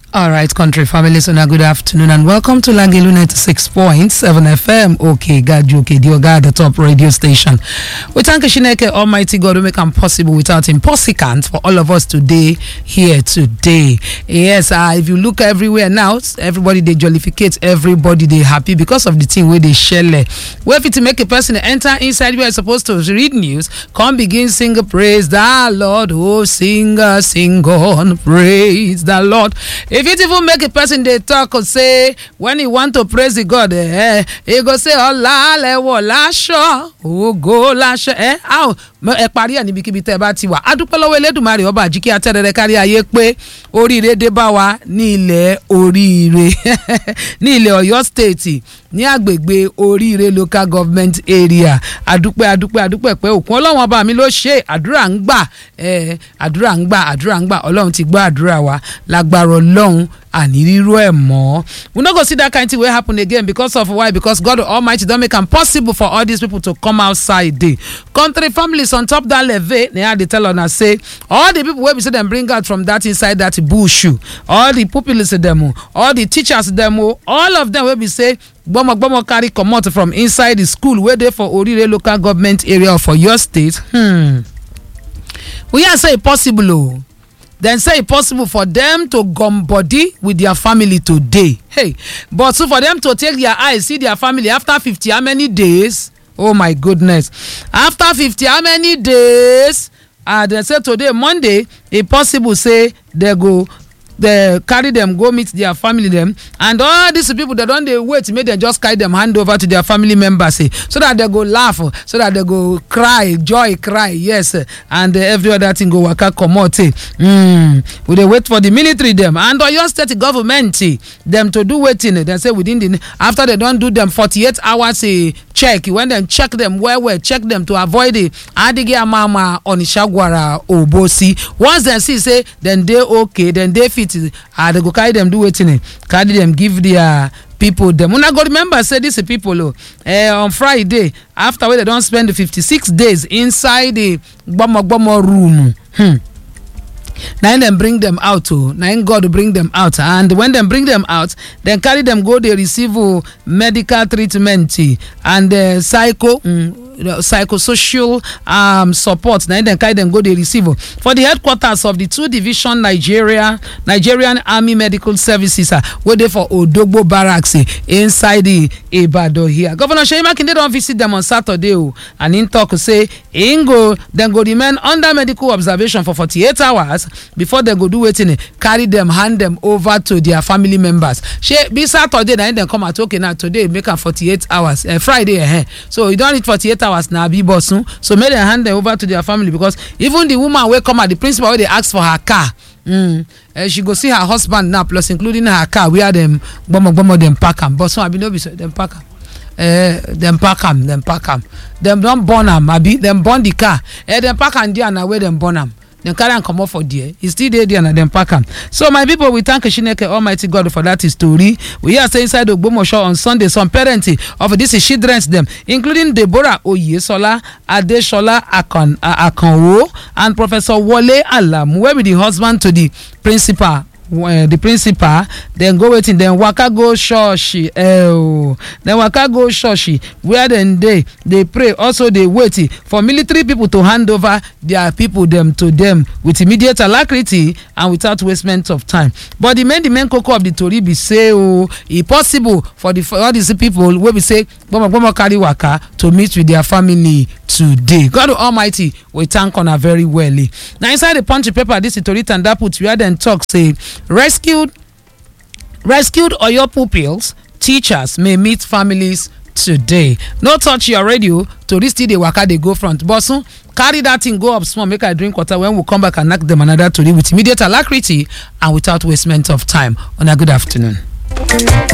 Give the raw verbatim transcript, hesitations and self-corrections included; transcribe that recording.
All right, country families, and a good afternoon and welcome to Langelu ninety-six point seven F M. Okay, God, okay, the Oga, the top radio station. We thank Shineke Almighty God who make it possible without impossible for all of us today, here today. Yes, uh, if you look everywhere now, everybody they jollificate, everybody they happy because of the thing where they share. Where if it make a person enter inside where you're supposed to read news, come begin sing a praise the Lord, oh sing, uh, sing on, praise the Lord. If it even make a person they talk or say when he want to praise the God, eh, he go say ọlá lẹ́wọ̀ láṣọ ògo láṣọ eh how ẹ parí ẹ níbi kíbi tẹ́ bá ti wà adúpẹ́ lọ́wọ́ Elédùmarè ọba àjíkí atẹ́rẹrẹ kárí ayé pé oríire dé bá wa ní ilẹ̀ oríire ní ilẹ̀ Ọ̀yọ́ state ní agbègbè oríire local government area adúpẹ́ adúpẹ́ adúpẹ́ pé òkun Ọlọ́run ọba mi ló ṣe àdúrà ń gbà eh àdúrà ń gbà àdúrà ń gbà Ọlọ́run ti gbọ́ àdúrà wa lágbára Ọlọ́run àníríró ẹ̀ mọ́. We no go see that kind of thing will happen again because of why? Because God Almighty don't make it possible for all these people to come outside day. Country families on top that level, they had to tell on us say all the people where we see them bring out from that inside that bush, all the pupils them, all the teachers them, all of them where we say Bomo Bomo carry come out from inside the school where they for Orire local government area for your state. Hmm. We are say possible. Oh. Then say it possible for them to gum body with their family today. Hey, but so for them to take their eyes, see their family after fifty how many days? Oh my goodness. After fifty how many days? Uh, they say today, Monday, it possible say they go they carry them, go meet their family them, and all these people that don't they wait, make them just carry them hand over to their family members, eh, so that they go laugh, so that they go cry, joy, cry, yes, and uh, every other thing go waka come out. Eh. Mm. We they wait for the military them and your state government eh, them to do waiting. Eh. They say within the after they don't do them forty-eight hours eh, check. When them check them well, well, check them to avoid the adige mama on Ishagwara obosi. Once they see say then they okay, then they fit. Ah, they go carry them do waiting, carry them give their people them. When I go remember say this people oh, uh, on Friday after where they don't spend the fifty-six days inside the bomo bomo room. Hmm. Now them bring them out oh, now God bring them out, and when them bring them out, then carry them go they receive oh, medical treatment and uh, psycho. Mm, psychosocial um support. Now then carry them go they receive for the headquarters of the two division Nigeria Nigerian Army Medical Services uh, where they for Odogbo Barracks uh, inside the Ibadan here. Governor Seyi Makinde don't visit them on Saturday oh, and in talk say in go then go remain under medical observation for forty-eight hours before they go do waiting, carry them, hand them over to their family members. She be Saturday then then come out okay now today make am forty-eight hours uh, Friday uh, so you don't need forty-eight hours now be bosun, so make them hand them over to their family because even the woman will come at the principal where they ask for her car. Mm. Uh, she go see her husband now plus including her car where them bomo bomo them pack am, but so I be no be so them pack am. Uh, them pack am, them pack am. Them don't burn am, abi them burn the car. Eh, them pack am there na where them burn am. Them carry and come off for there. It's still there, there and them pack am. So my people, we thank Shineke Almighty God for that story. We are saying inside Ogbomosho on Sunday some parents of this is children them, including Deborah Oyesola, Adeshola Akon uh, Akonwo, and Professor Wole Alam, where be the husband to the principal. Uh, the principal then go waiting then waka go church uh, then waka go church where then they they pray also they waiting for military people to hand over their people them to them with immediate alacrity and without wastement of time. But the main the main cocoa of the story be say oh it possible for the for all these people where we say bomo bomo carry waka to meet with their family today. God Almighty we thank on her very well. Now inside the Punch paper this story and that put we had then talk say Rescued, rescued Oyo pupils, teachers may meet families today. No touch your radio to this day waka they go front. Bosun, carry that thing, go up small, make I drink water. When we come back and knock them another today with immediate alacrity and without wastement of time. On a good afternoon.